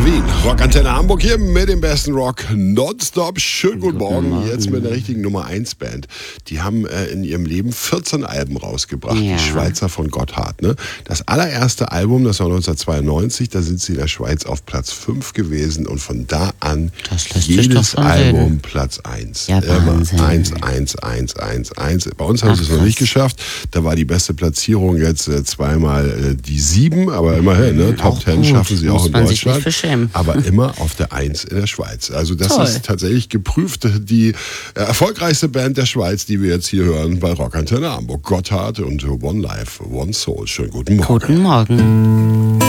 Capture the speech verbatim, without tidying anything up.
Wien. Rockantenne Hamburg hier mit dem besten Rock nonstop. Schönen guten, guten Morgen. Morgen. Jetzt mit der richtigen Nummer eins Band. Die haben äh, in ihrem Leben vierzehn Alben rausgebracht. Ja. Die Schweizer von Gotthard. Ne? Das allererste Album, das war neunzehnhundertzweiundneunzig, da sind sie in der Schweiz auf Platz fünf gewesen und von da an jedes Album sehen. Platz eins. Ja, Immer eins, eins, eins, eins, eins. Bei uns haben sie es noch nicht geschafft. Da war die beste Platzierung jetzt äh, zweimal äh, die sieben, aber immerhin, ne? Top Ten schaffen sie auch in Deutschland. Aber immer auf der eins in der Schweiz. Also das Toll. Ist tatsächlich geprüft die äh, erfolgreichste Band der Schweiz, die wir jetzt hier hören bei Rockantenne Hamburg. Gotthard und One Life, One Soul. Schönen guten Morgen. Guten Morgen.